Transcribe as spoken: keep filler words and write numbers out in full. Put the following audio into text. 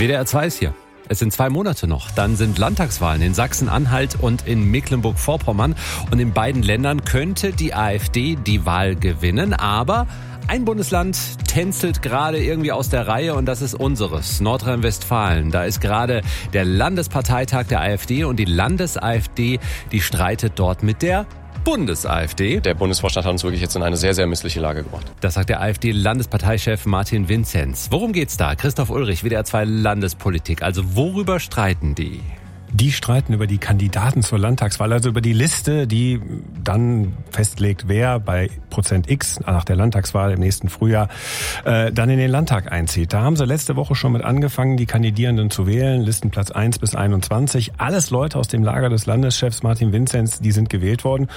W D R zwei ist hier. Es sind zwei Monate noch. Dann sind Landtagswahlen in Sachsen-Anhalt und in Mecklenburg-Vorpommern. Und in beiden Ländern könnte die AfD die Wahl gewinnen. Aber ein Bundesland tänzelt gerade irgendwie aus der Reihe und das ist unseres, Nordrhein-Westfalen. Da ist gerade der Landesparteitag der AfD und die Landes-AfD, die streitet dort mit der Bundes-AfD. Der Bundesvorstand hat uns wirklich jetzt in eine sehr, sehr missliche Lage gebracht. Das sagt der AfD-Landesparteichef Martin Vinzenz. Worum geht's da? Christoph Ulrich, W D R zwei Landespolitik. Also worüber streiten die? Die streiten über die Kandidaten zur Landtagswahl, also über die Liste, die dann festlegt, wer bei Prozent X nach der Landtagswahl im nächsten Frühjahr äh, dann in den Landtag einzieht. Da haben sie letzte Woche schon mit angefangen, die Kandidierenden zu wählen, Listenplatz eins bis einundzwanzig. Alles Leute aus dem Lager des Landeschefs Martin Vinzenz, die sind gewählt worden.